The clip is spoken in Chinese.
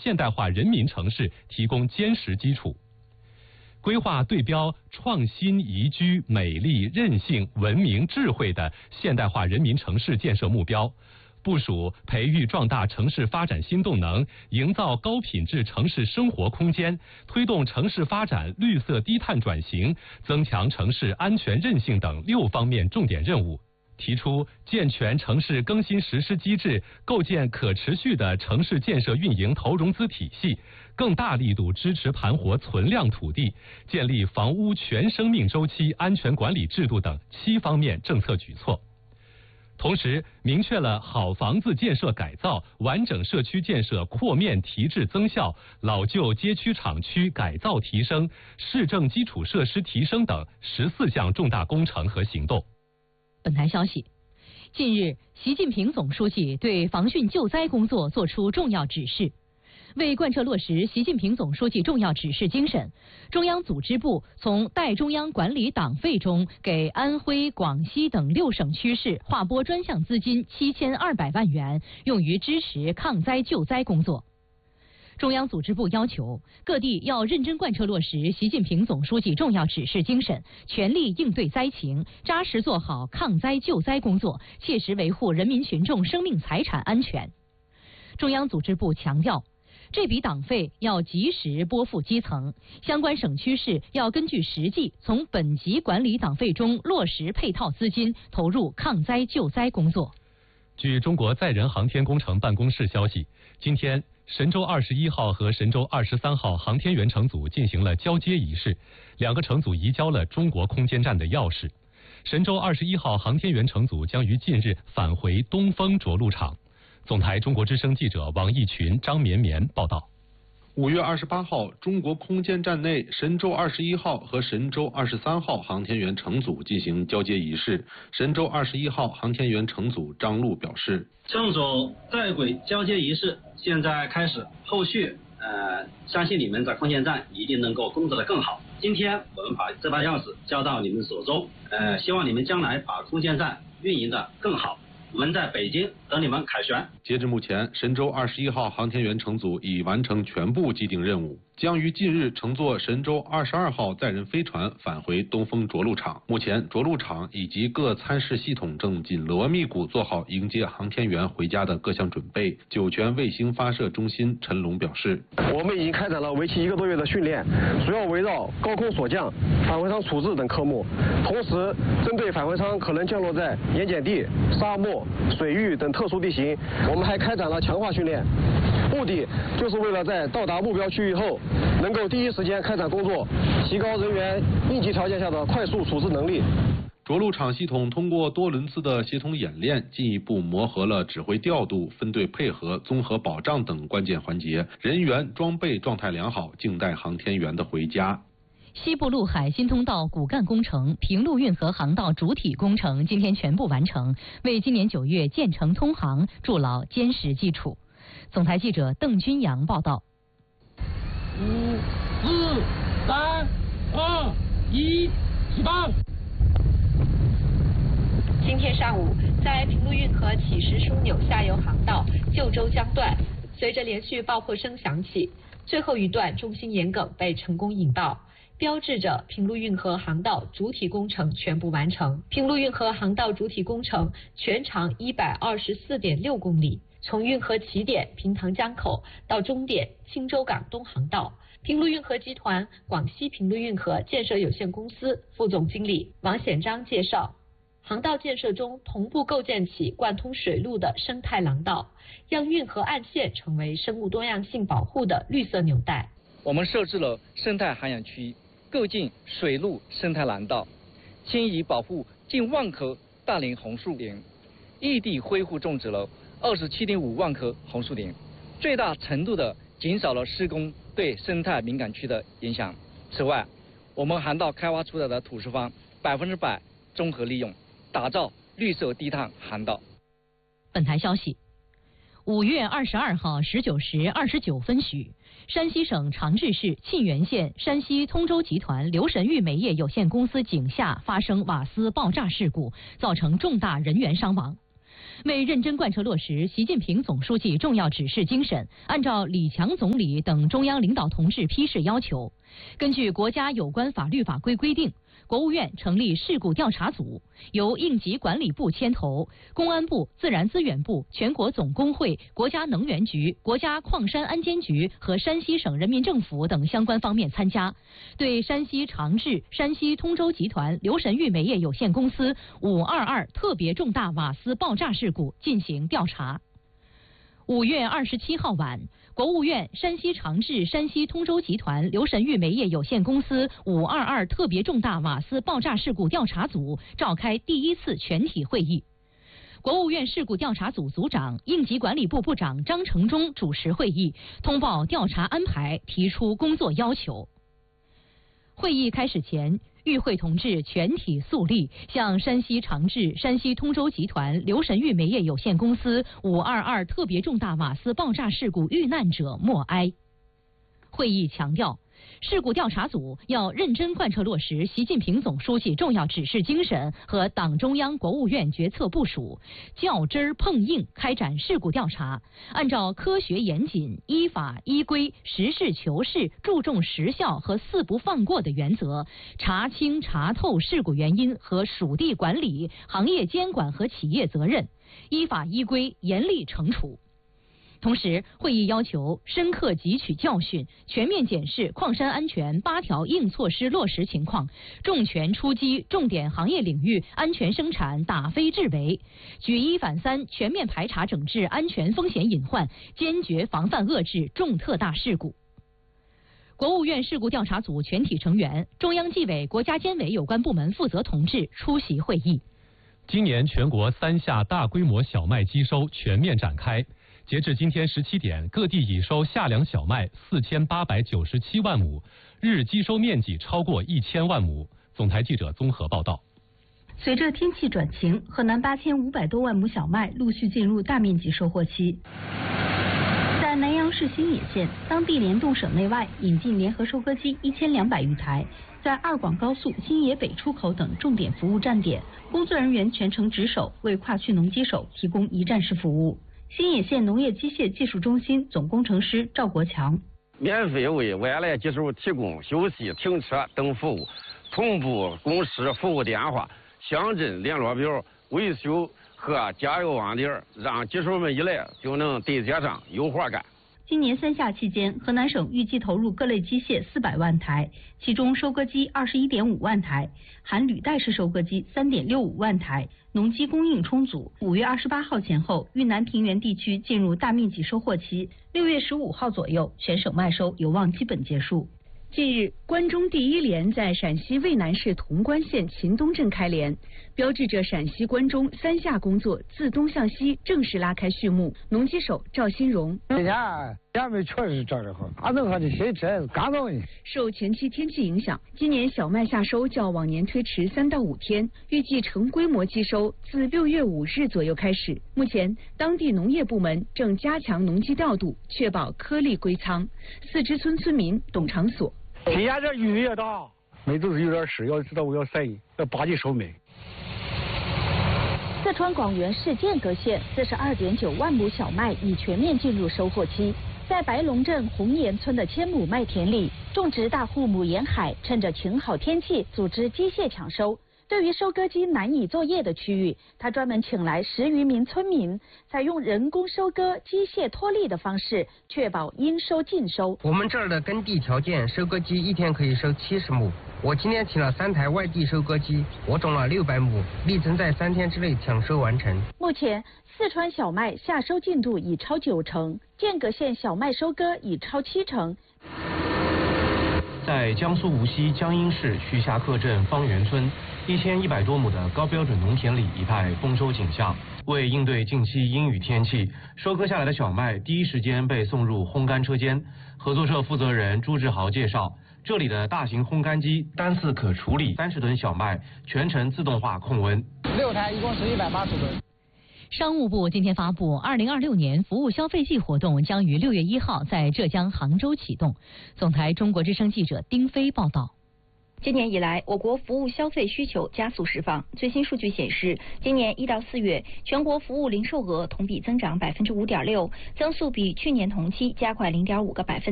现代化人民城市提供坚实基础。规划对标创新、宜居、美丽、韧性、文明、智慧的现代化人民城市建设目标，部署培育壮大城市发展新动能，营造高品质城市生活空间，推动城市发展绿色低碳转型，增强城市安全韧性等6方面重点任务。提出健全城市更新实施机制，构建可持续的城市建设运营投融资体系，更大力度支持盘活存量土地，建立房屋全生命周期安全管理制度等7方面政策举措。同时，明确了好房子建设改造、完整社区建设扩面提质增效、老旧街区厂区改造提升、市政基础设施提升等14项重大工程和行动。 本台消息，近日，习近平总书记对防汛救灾工作作出重要指示。为贯彻落实习近平总书记重要指示精神，中央组织部从代中央管理党费中给安徽、广西等6省区市划拨专项资金7200万元，用于支持抗灾救灾工作。中央组织部要求各地要认真贯彻落实习近平总书记重要指示精神，全力应对灾情，扎实做好抗灾救灾工作，切实维护人民群众生命财产安全。中央组织部强调，这笔党费要及时拨付基层，相关省区市要根据实际从本级管理党费中落实配套资金，投入抗灾救灾工作。 据中国载人航天工程办公室消息，今天神舟21号和神舟23号航天员乘组进行了交接仪式，2个乘组移交了中国空间站的钥匙。神舟21号航天员乘组将于近日返回东风着陆场。总台中国之声记者王义群、张绵绵报道。 5月28号，中国空间站内神舟21号和神舟23号航天员乘组进行交接仪式。神舟21号航天员乘组张陆表示， 乘组在轨交接仪式现在开始，后续相信你们在空间站一定能够工作得更好。今天我们把这把钥匙交到你们手中，希望你们将来把空间站运营得更好。我们在北京等你们凯旋。 截至目前，神舟21号航天员乘组已完成全部既定任务，将于近日乘坐神舟22号载人飞船返回东风着陆场。目前，着陆场以及各参试系统正紧锣密鼓做好迎接航天员回家的各项准备。酒泉卫星发射中心陈龙表示， 我们已经开展了为期1个多月的训练，主要围绕高空锁降、返回舱处置等科目，同时针对返回舱可能降落在盐碱地、沙漠、水域等特殊地形，我们还开展了强化训练，目的就是为了在到达目标区域后，能够第一时间开展工作，提高人员应急条件下的快速处置能力。 着陆场系统通过多轮次的协同演练，进一步磨合了指挥调度、分队配合、综合保障等关键环节，人员装备状态良好，静待航天员的回家。 西部陆海新通道骨干工程、平陆运河航道主体工程今天全部完成，为今年9月建成通航筑牢坚实基础。总台记者邓军阳报道。 5、4、3、2、1，起放！ 今天上午，在平陆运河起实枢纽下游航道旧州江段，随着连续爆破声响起，最后一段中心沿梗被成功引爆，标志着平陆运河航道主体工程全部完成。平陆运河航道主体工程全长124.6公里，从运河起点平塘江口到终点青州港东航道。平陆运河集团广西平陆运河建设有限公司副总经理王显章介绍，航道建设中同步构建起贯通水路的生态廊道，让运河岸线成为生物多样性保护的绿色纽带。 我们设置了生态涵养区，构建水陆生态廊道，迁移保护近万棵大龄红树林，异地恢复种植了27.5万棵红树林，最大程度的减少了施工对生态敏感区的影响。此外，我们航道开发出来的土石方100%综合利用，打造绿色低碳航道。 本台消息，5月22号19时29分许，山西省长治市沁源县山西通州集团刘神玉煤业有限公司井下发生瓦斯爆炸事故，造成重大人员伤亡。 为认真贯彻落实习近平总书记重要指示精神，按照李强总理等中央领导同志批示要求，根据国家有关法律法规规定，国务院成立事故调查组，由应急管理部牵头，公安部、自然资源部、全国总工会、国家能源局、国家矿山安监局和山西省人民政府等相关方面参加，对山西长治、山西通州集团刘神玉煤业有限公司522特别重大瓦斯爆炸事故进行调查。5月27号晚，国务院山西长治、山西通州集团刘神玉煤业有限公司522特别重大瓦斯爆炸事故调查组召开第1次全体会议。国务院事故调查组组长、应急管理部部长张成忠主持会议，通报调查安排，提出工作要求。会议开始前，与会同志全体肃立，向山西长治、山西通州集团刘神玉煤业有限公司522特别重大瓦斯爆炸事故遇难者默哀。会议强调，事故调查组要认真贯彻落实习近平总书记重要指示精神和党中央、国务院决策部署，较真儿碰硬开展事故调查，按照科学严谨、依法依规、实事求是、注重实效和四不放过的原则，查清查透事故原因和属地管理、行业监管和企业责任，依法依规严厉惩处。同时，会议要求深刻汲取教训，全面检视矿山安全8条硬措施落实情况，重拳出击重点行业领域安全生产打非治为，举一反三，全面排查整治安全风险隐患，坚决防范遏制重特大事故。国务院事故调查组全体成员、中央纪委、国家监委有关部门负责同志出席会议。 今年全国3下大规模小麦机收全面展开。截至今天17点，各地已收夏粮小麦4897万亩，日机收面积超过1000万亩。总台记者综合报道。 随着天气转晴，河南8500多万亩小麦陆续进入大面积收获期。在南阳市新野县，当地联动省内外引进联合收割机1200余台，在二广高速、新野北出口等重点服务站点，工作人员全程值守，为跨区农机手提供一站式服务。新野县农业机械技术中心总工程师赵国强： 免费为外来机手提供休息、停车等服务，同步公示服务电话、乡镇联络表、维修和加油网点，让机手们一来就能对接上有活干。 今年3夏期间，河南省预计投入各类机械400万台，其中收割机21.5万台，含履带式收割机3.65万台。农机供应充足。5月28号前后，豫南平原地区进入大面积收获期。6月15号左右，全省麦收有望基本结束。 近日，关中第一连在陕西渭南市潼关县秦东镇开连，标志着陕西关中3夏工作自东向西正式拉开序幕。农机手赵新荣： 今年杨梅确实长得好，俺们看这些这干燥的。 受前期天气影响，今年小麦夏收较往年推迟3到5天，预计成规模机收自6月5日左右开始。目前，当地农业部门正加强农机调度，确保颗粒归仓。四支村村民董长所： 今年这雨也大，麦都是有点湿，要知道我要晒，要巴结收麦。 四川广元市剑阁县42.9万亩小麦已全面进入收获期。在白龙镇红岩村的1000亩麦田里，种植大户母沿海趁着晴好天气组织机械抢收。对于收割机难以作业的区域，他专门请来10余名村民，采用人工收割、机械脱粒的方式，确保应收尽收。 我们这儿的耕地条件，收割机一天可以收70亩。我今天请了3台外地收割机，我种了600亩，力争在3天之内抢收完成。 目前，四川小麦夏收进度已超90%，剑阁县小麦收割已超70%。 在江苏无锡江阴市徐霞客镇方圆村，1100多亩的高标准农田里一派丰收景象。为应对近期阴雨天气，收割下来的小麦第一时间被送入烘干车间。合作社负责人朱志豪介绍，这里的大型烘干机单次可处理30吨小麦，全程自动化控温。 6台一共是180吨。 商务部今天发布，2026年服务消费季活动将于6月1号在浙江杭州启动。总台中国之声记者丁飞报道。 今年以来，我国服务消费需求加速释放。最新数据显示，今年1到4月，全国服务零售额同比增长5.6%，增速比去年同期加快0.5个百分点。